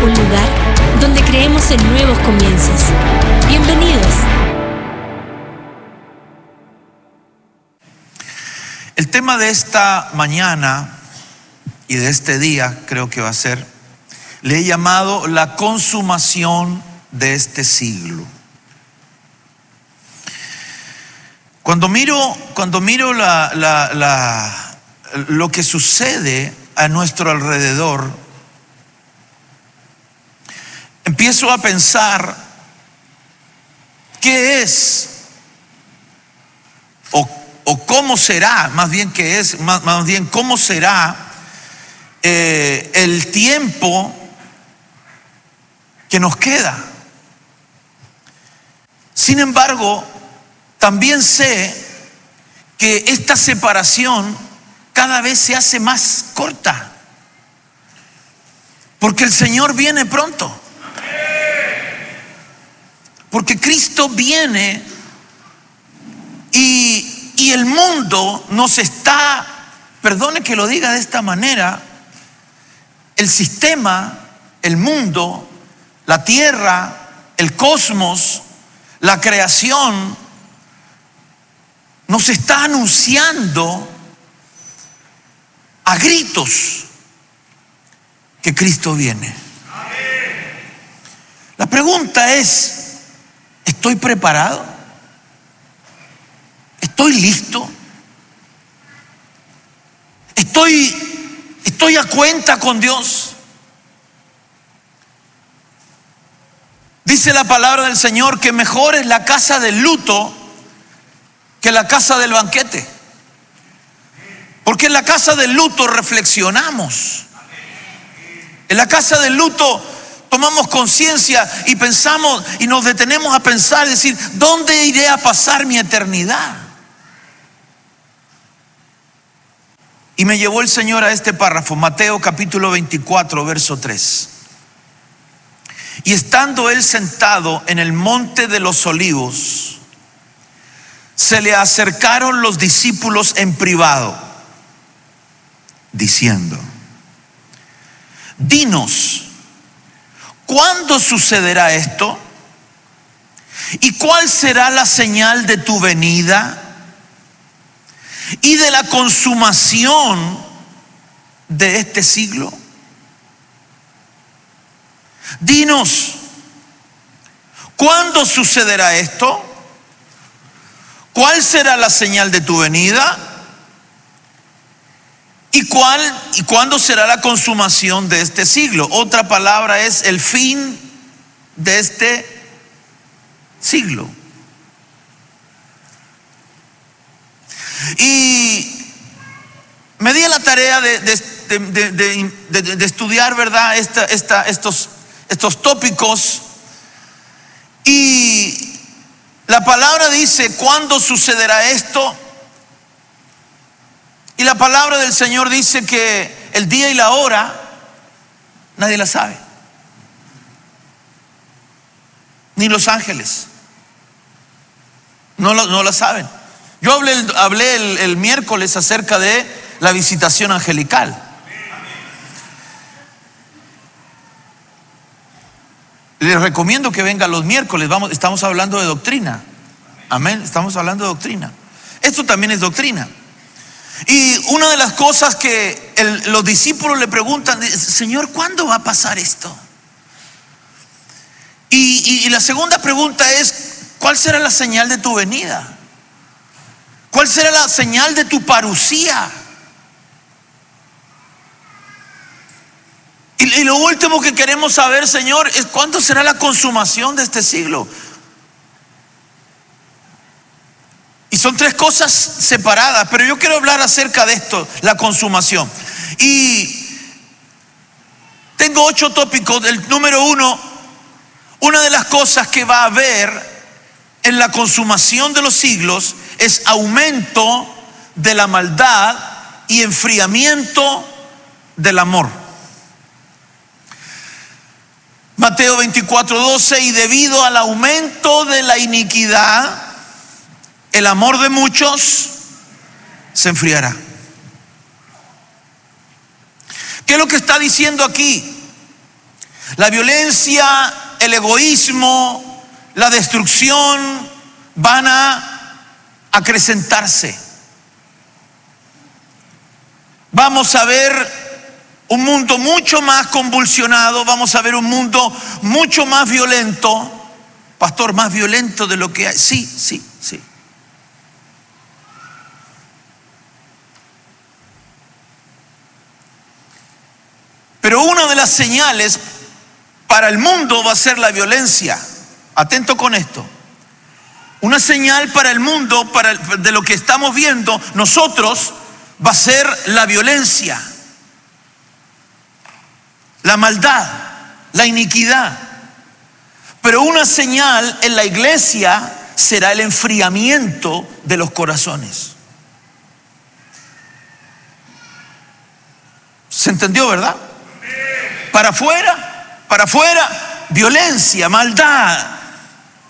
un lugar donde creemos en nuevos comienzos. Bienvenidos. El tema de esta mañana y de este día, creo que va a ser, le he llamado la consumación de este siglo. Cuando miro lo que sucede a nuestro alrededor, empiezo a pensar qué es o cómo será, más bien qué es, más bien cómo será el tiempo que nos queda. Sin embargo, también sé que esta separación cada vez se hace más corta, porque el Señor viene pronto, porque Cristo viene y el mundo nos está, perdone que lo diga de esta manera, el sistema, el mundo, la tierra, el cosmos, la creación nos está anunciando a gritos que Cristo viene. La pregunta es, ¿estoy preparado? ¿Estoy listo? ¿Estoy a cuenta con Dios? Dice la palabra del Señor que mejor es la casa del luto que la casa del banquete. Porque en la casa del luto reflexionamos. En la casa del luto tomamos conciencia y pensamos y nos detenemos a pensar, decir, ¿dónde iré a pasar mi eternidad? Y me llevó el Señor a este párrafo, Mateo capítulo 24, verso 3. Y estando él sentado en el monte de los olivos, se le acercaron los discípulos en privado, diciendo: dinos, ¿cuándo sucederá esto? ¿Y cuál será la señal de tu venida y de la consumación de este siglo? Dinos, ¿cuándo sucederá esto? ¿Cuál será la señal de tu venida? ¿Y cuándo será la consumación de este siglo? Otra palabra es el fin de este siglo. Y me di a la tarea de estudiar, ¿verdad? Estos tópicos, y la palabra dice, ¿cuándo sucederá esto? Y la palabra del Señor dice que el día y la hora nadie la sabe, ni los ángeles no la saben. Yo hablé el miércoles acerca de la visitación angelical. Les recomiendo que vengan los miércoles. Estamos hablando de doctrina. Amén. Estamos hablando de doctrina. Esto también es doctrina. Y una de las cosas que los discípulos le preguntan es: Señor, ¿cuándo va a pasar esto? Y la segunda pregunta es: ¿cuál será la señal de tu venida? ¿Cuál será la señal de tu parusía? Y lo último que queremos saber, Señor, es ¿cuándo será la consumación de este siglo? Y son tres cosas separadas, pero yo quiero hablar acerca de esto, la consumación. Y tengo 8 tópicos. El número 1, una de las cosas que va a haber en la consumación de los siglos es aumento de la maldad y enfriamiento del amor. Mateo 24:12, y debido al aumento de la iniquidad, el amor de muchos se enfriará. ¿Qué es lo que está diciendo aquí? La violencia, el egoísmo, la destrucción van a acrecentarse. Vamos a ver un mundo mucho más convulsionado, vamos a ver un mundo mucho más violento. Pastor, más violento de lo que hay. Sí. Pero una de las señales para el mundo va a ser la violencia. Atento con esto. Una señal para el mundo, de lo que estamos viendo nosotros, va a ser la violencia, la maldad, la iniquidad. Pero una señal en la iglesia será el enfriamiento de los corazones. ¿Se entendió, verdad? Para afuera, violencia, maldad,